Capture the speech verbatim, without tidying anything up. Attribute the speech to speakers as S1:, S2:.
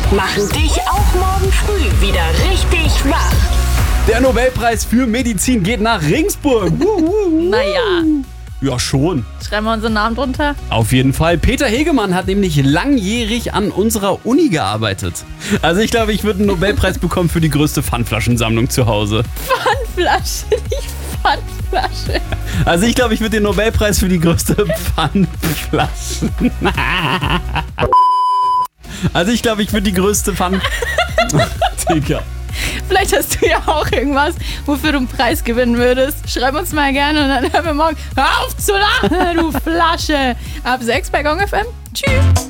S1: machen dich auch morgen früh wieder richtig wach.
S2: Der Nobelpreis für Medizin geht nach Ringsburg.
S3: Naja.
S2: Ja, schon.
S3: Schreiben wir unseren Namen drunter?
S2: Auf jeden Fall. Peter Hegemann hat nämlich langjährig an unserer Uni gearbeitet. Also ich glaube, ich würde einen Nobelpreis bekommen für die größte Pfandflaschensammlung zu Hause.
S3: Pfandflasche, nicht Pfandflasche.
S2: Also ich glaube, ich würde den Nobelpreis für die größte Pfandflaschen... Also ich glaube, ich würde die größte Pfand... Digga.
S3: Vielleicht hast du ja auch irgendwas, wofür du einen Preis gewinnen würdest. Schreib uns mal gerne und dann hören wir morgen. Hör auf zu lachen, du Flasche. Ab sechs bei Gong F M. Tschüss.